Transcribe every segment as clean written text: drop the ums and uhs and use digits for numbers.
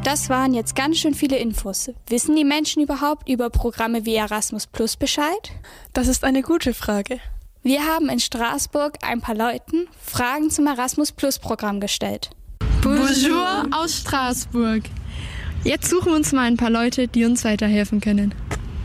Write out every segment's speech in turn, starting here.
Das waren jetzt ganz schön viele Infos. Wissen die Menschen überhaupt über Programme wie Erasmus Plus Bescheid? Das ist eine gute Frage. Wir haben in Straßburg ein paar Leuten Fragen zum Erasmus Plus Programm gestellt. Bonjour aus Straßburg. Jetzt suchen wir uns mal ein paar Leute, die uns weiterhelfen können.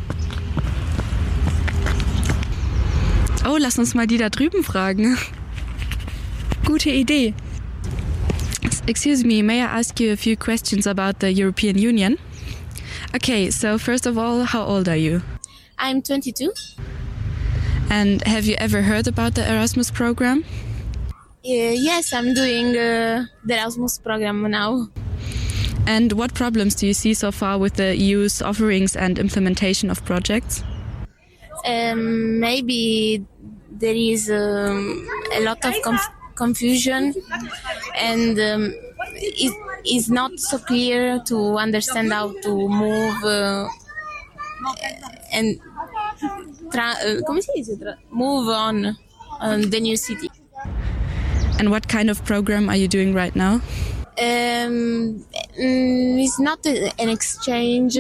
Oh, lass uns mal die da drüben fragen. Gute Idee. Excuse me, may I ask you a few questions about the European Union? Okay, so first of all, how old are you? I'm 22. And have you ever heard about the Erasmus program? Yes, I'm doing the Erasmus program now. And what problems do you see so far with the EU's offerings and implementation of projects? Maybe there is a lot of confusion, and it is not so clear to understand how to move and move on the new city. And what kind of program are you doing right now? It's not an exchange.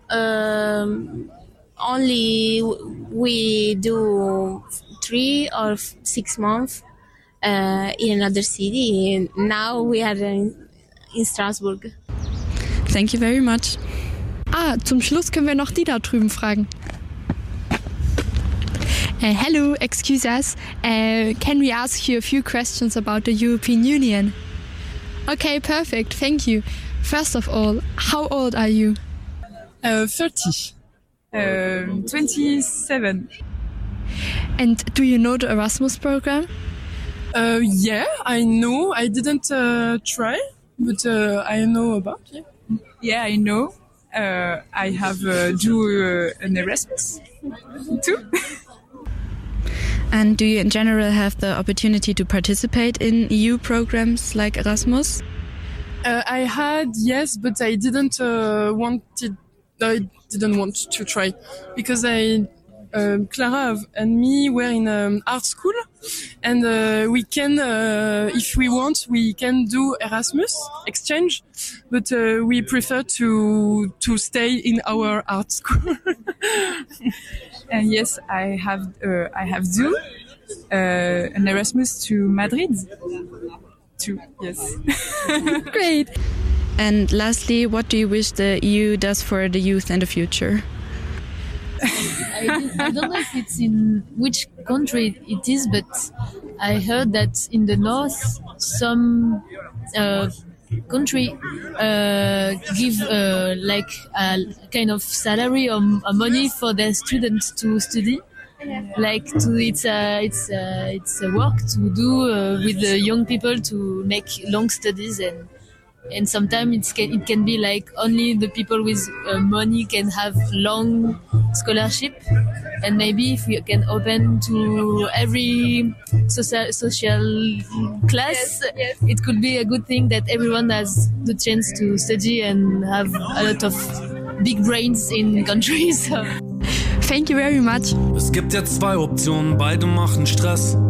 Only we do 3 or 6 months in another city. Now we are in Strasbourg. Thank you very much. Zum Schluss können wir noch die da drüben fragen. Hello, excuse us. Can we ask you a few questions about the European Union? Okay, perfect. Thank you. First of all, how old are you? 30. 27. And do you know the Erasmus program? Yeah, I know. I didn't try, but I know about it. Yeah, I know. I have do an Erasmus too. And do you in general have the opportunity to participate in EU programs like Erasmus? I had, yes, but I didn't want to try because Clara and me were in art school, and we can, if we want, we can do Erasmus exchange, but we prefer to stay in our art school. And yes, I have do an Erasmus to Madrid too. Yes. Great. And lastly, what do you wish the EU does for the youth in the future? I don't know if it's in which country it is, but I heard that in the north, some country give like a kind of salary or money for their students to study. Like it's a work to do with the young people to make long studies, and sometimes it can be like only the people with money can have long scholarship, and maybe if we can open to every social class, yes. It could be a good thing that everyone has the chance to study and have a lot of big brains in countries. Thank you very much. Es gibt jetzt 2 Optionen, beide machen Stress.